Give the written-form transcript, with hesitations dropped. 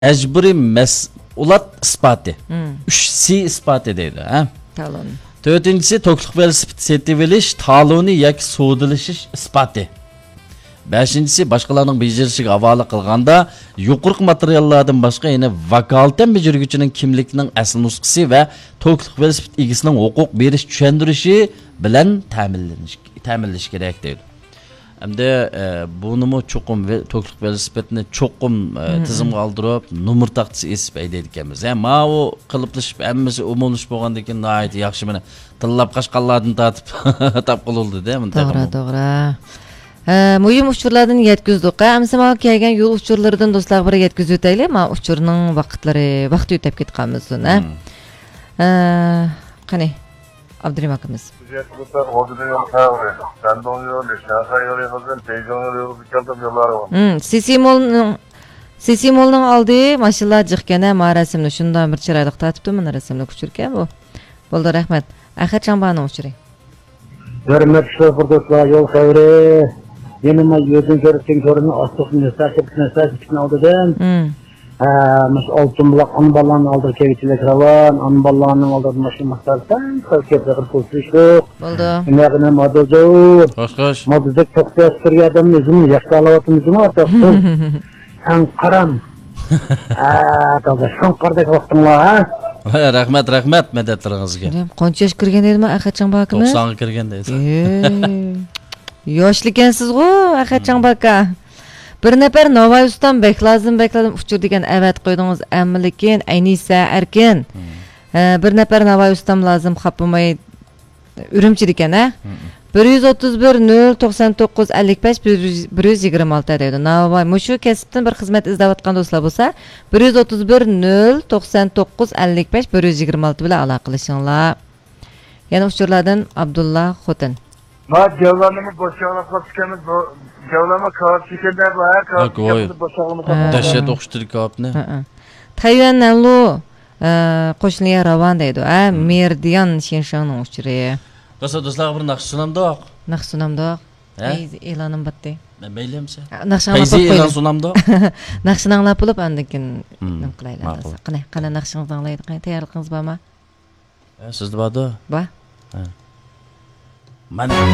mecburi mes'ulat ispatı. 3C ispatı deydi. Talon. Dördüncüsü tokluk velosiped setiviliş, taloni yoki sodilişish ispatı. Beşincisi başkalarının becerişiga havola qilganda yuqorqi materiallardan boshqa yana vakolatdan bajarguvchining kimligining asl nusxasi va tokluk velosiped egasining huquq berish tushuntirishi bilan ta'minlash kerak deydi. Hamda bunimi cho'qim tokluk velosipedni cho'qim tizimga oldirib, nomer taqtisi esib aydaydi ekanmiz. Ma u qiliplashib hammasi umumlash bo'lgandan keyin nihoyat yaxshi meni tillab qashqallardan tatib qilildi-da. To'g'ri. Mühim uçurlardan yetkizdik. Amsama kelgan yo'l uçurlaridan do'stlar bir yetkizib o'taylik. Ma uçurning vaqti o'tib ketganmiz-da. Qani Abdurim akamiz. Sisimolning oldi mashinalar jiqkana ma rasmni shundan bir chiroyli tatibdi, mana rasmni kuchirkan bu. Bo'ldi, rahmat. Axir chambani uchiring. Hürmetli şoförler yol xavri. Yanıma yödün görürken görünü astık nesasipini aldıdan. Mes altın bulak anbalağını aldık kevitiler kravan. Anbalağını aldık maşın mahtarsan. Kalkepler kurtuluştuk. Oldu. Ümegine madıcı. Hoş. Madıcık çok tezkiri adamımızın. Yaşlı alavatımızın artık. Sen karam. Sen kardak vaxtınla ha. Rahmat medatlaringizga. Qancha yosh kirgan edimi Ahadjon bakami? 90 ga kirgan deysiz. Yoshlikansiz-ku Ahadjon baka. Bir nafar Navoiy ustam lazım uchur degan avat qo'ydingiz, ammo lekin aynisa erkin. Bir nafar Navoiy ustam lazım xapmay Urumchi degan ha. 131 099 55 126 deydi. Navoiy mushu kasbdan bir xizmat izlayotgan do'stlar bo'lsa, 131 099 55 126 bilan aloqa qilishinglar. Yana uchurlardan Abdulla Xotin. Ma javlanımı boşağına kapışkemiz bu. Javlama kağıt şekerler var. Kağıt boşağını kapışkemiz. Dahshat o'qishtirik kapni. Tayvandan lu qo'shniga ravon deydi. Merdian Shinshanning uchuri. Do'stlar bir naqsh sunamdoq. Naqsh sunamdoq. E'lonim bitdi. Maylimsa. Naqshni e'lon sunamdoq. Naqshni anglab bo'lib andan keyin nim qilaylar. Qani naqshingizni anglaydi. Tayyorligingiz bormi? Sizda bormi? Bor. Mana